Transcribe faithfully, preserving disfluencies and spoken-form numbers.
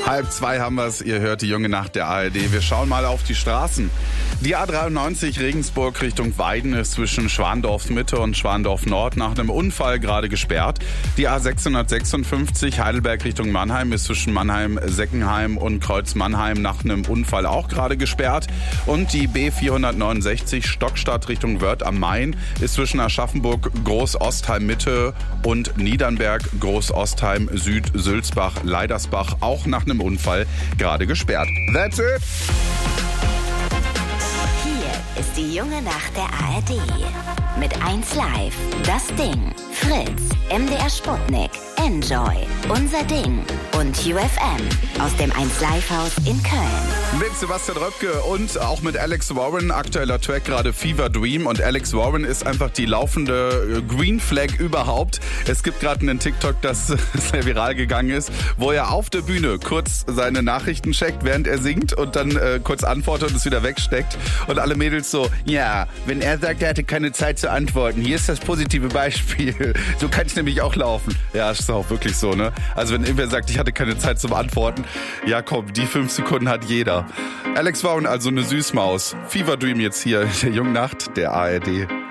Halb zwei haben wir es, ihr hört die junge Nacht der A R D. Wir schauen mal auf die Straßen. Die A dreiundneunzig Regensburg Richtung Weiden ist zwischen Schwandorf Mitte und Schwandorf Nord nach einem Unfall gerade gesperrt. Die A sechshundertsechsundfünfzig Heidelberg Richtung Mannheim ist zwischen Mannheim-Seckenheim und Kreuz-Mannheim nach einem Unfall auch gerade gesperrt. Und die B vierhundertneunundsechzig Stockstadt Richtung Wörth am Main ist zwischen Aschaffenburg Groß-Ostheim Mitte und Niedernberg Groß-Ostheim Süd Sülzbach Leidersbach auch nach einem Unfall gerade gesperrt. That's it! Hier ist die junge Nacht der A R D. Mit eins Live, das Ding, Fritz, M D R Sputnik, Enjoy, Unser Ding und U F M aus dem eins Live Haus in Köln. Mit Sebastian Röpke und auch mit Alex Warren, aktueller Track gerade Fever Dream. Und Alex Warren ist einfach die laufende Green Flag überhaupt. Es gibt gerade einen TikTok, das sehr viral gegangen ist, wo er auf der Bühne kurz seine Nachrichten checkt, während er singt und dann äh, kurz antwortet und es wieder wegsteckt. Und alle Mädels so, ja, wenn er sagt, er hatte keine Zeit zu antworten, hier ist das positive Beispiel. So kann es nämlich auch laufen. Ja, ist auch wirklich so, ne? Also wenn irgendwer sagt, ich hatte keine Zeit zum Antworten, ja komm, die fünf Sekunden hat jeder. Alex Warren, also eine Süßmaus. Fever Dream jetzt hier in der jungen Nacht der A R D.